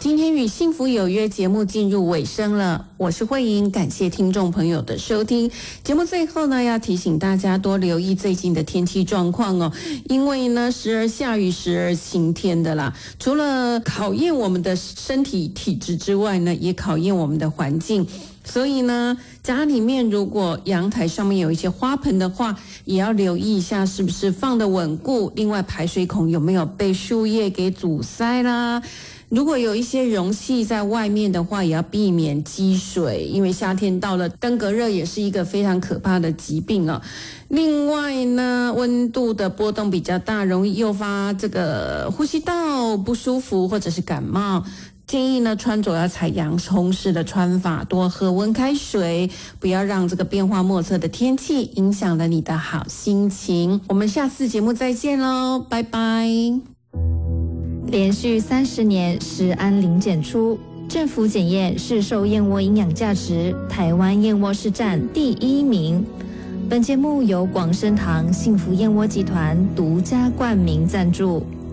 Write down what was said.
今天与幸福有约节目进入尾声了，我是慧莹，感谢听众朋友的收听。节目最后呢，要提醒大家多留意最近的天气状况哦，因为呢时而下雨时而晴天的啦。除了考验我们的身体体质之外呢，也考验我们的环境。所以呢，家里面如果阳台上面有一些花盆的话，也要留意一下是不是放得稳固，另外排水孔有没有被树叶给阻塞啦。如果有一些容器在外面的话，也要避免积水，因为夏天到了，登革热也是一个非常可怕的疾病哦。另外呢，温度的波动比较大，容易诱发这个呼吸道不舒服或者是感冒。建议呢，穿着要采洋葱式的穿法，多喝温开水，不要让这个变化莫测的天气影响了你的好心情。我们下次节目再见咯，拜拜。 连续30年食安零检出，政府检验市售燕窝营养价值，台湾燕窝是占第1名。本节目由广生堂幸福燕窝集团独家冠名赞助。